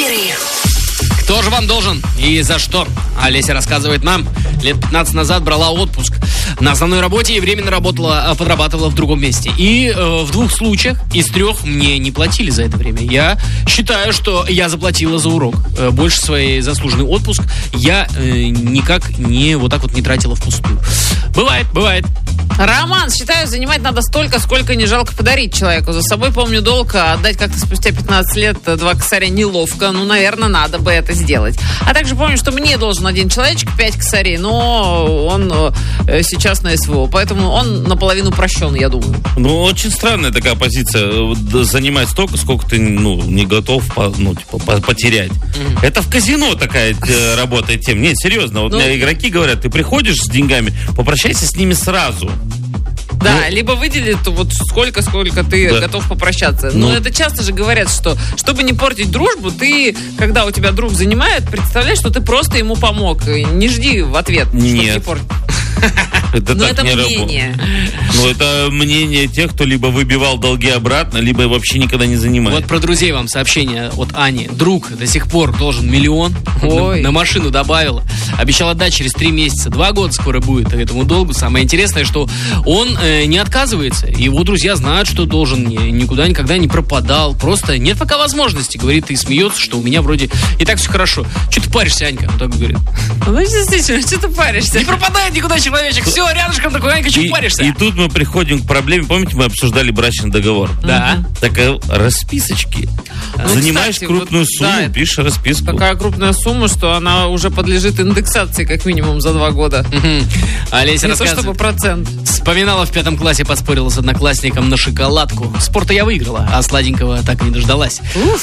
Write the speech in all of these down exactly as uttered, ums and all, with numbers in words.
Перерыв. Кто же вам должен и за что? Олеся рассказывает нам. Лет пятнадцать назад брала отпуск на основной работе и временно работала, подрабатывала в другом месте. И э, в двух случаях из трех мне не платили за это время. Я считаю, что я заплатила за урок. Э, больше своей заслуженный отпуск я э, никак не вот так вот не тратила впустую. Бывает, бывает. Роман, считаю, занимать надо столько, сколько не жалко подарить человеку. За собой помню долг, а отдать как-то спустя пятнадцать лет два косаря неловко. Ну, наверное, надо бы это сделать. А также помню, что мне должен один человечек пять косарей, но он э, сейчас на СВО. Поэтому он наполовину прощен, я думаю. Ну, очень странная такая позиция. Занимать столько, сколько ты ну, не готов ну, типа, потерять. Mm-hmm. Это в казино такая э, работает тема. Нет, серьезно. Вот ну, мне игроки говорят, ты приходишь с деньгами, попрощайся с ними сразу. Да, ну, либо выделит вот сколько, сколько ты да. готов попрощаться. Но ну, это часто же говорят, что чтобы не портить дружбу, ты, когда у тебя друг занимает, представляешь, что ты просто ему помог. Не жди в ответ, чтобы не портить. Это Но так это не мнение. Работает. Ну, это мнение тех, кто либо выбивал долги обратно, либо вообще никогда не занимает. Вот про друзей вам сообщение от Ани. Друг до сих пор должен миллион. Ой. На, на машину добавила. Обещал отдать через три месяца. Два года скоро будет этому долгу. Самое интересное, что он э, не отказывается. Его друзья знают, что должен. Никуда никогда не пропадал. Просто нет пока возможности. Говорит и смеется, что у меня вроде и так все хорошо. Че ты паришься, Анька? Он так говорит. Ну, действительно, что ты паришься? Не пропадает никуда человечек. Все, рядышком такой, Анька, че паришься? И тут мы приходим к проблеме. Помните, мы обсуждали брачный договор? Да. Так расписочки. Ну, Занимаешь кстати, крупную вот, сумму, да, пишешь расписку. Такая крупная сумма, что она уже подлежит индексации как минимум за два года. Олеся Не рассказывает. то чтобы процент. Вспоминала, в пятом классе поспорила с одноклассником на шоколадку. Спорта я выиграла, а сладенького так и не дождалась.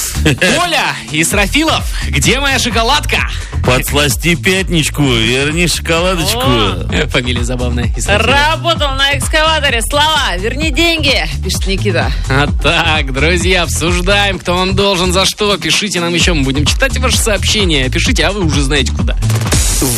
Коля Исрафилов, где моя шоколадка? Подсласти пятничку, верни шоколадочку. О, фамилия забавная. Исрафилов. Работал на экскаваторе. Слава, верни деньги, пишет Никита. А так, друзья, обсуждаем, кто вам должен, за что. Пишите нам еще, мы будем читать ваши сообщения. Пишите, а вы уже знаете куда.